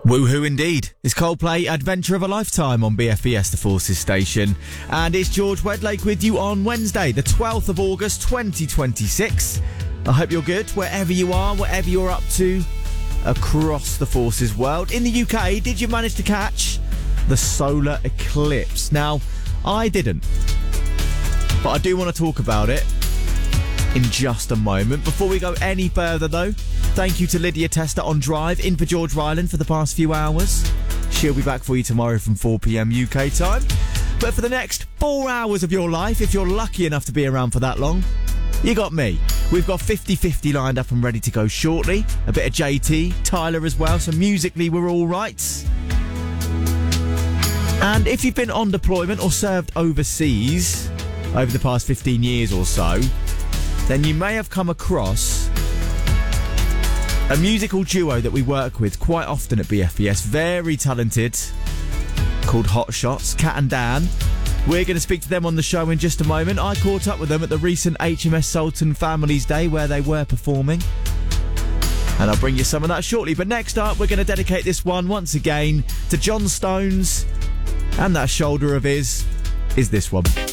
Woohoo indeed. It's Coldplay, Adventure of a Lifetime on BFBS, the Forces station. And it's George Wedlake with you on Wednesday, the 12th of August, 2026. I hope you're good, wherever you are, whatever you're up to, across the Forces world. In the UK, did you manage to catch the solar eclipse? Now, I didn't, but I do want to talk about it in just a moment. Before we go any further though, thank you to Lydia Tester on Drive, in for George Ryland for the past few hours. She'll be back for you tomorrow from 4pm UK time. But for the next 4 hours of your life, if you're lucky enough to be around for that long, you got me. We've got 50-50 lined up and ready to go shortly. A bit of JT, Tyler as well, so musically we're all right. And if you've been on deployment or served overseas over the past 15 years or so, then you may have come across a musical duo that we work with quite often at BFBS, very talented, called Hot Shots, Kat and Dan. We're going to speak to them on the show in just a moment. I caught up with them at the recent HMS Sultan Families Day where they were performing, and I'll bring you some of that shortly. But next up, we're going to dedicate this one once again to John Stones, and that shoulder of his is this one.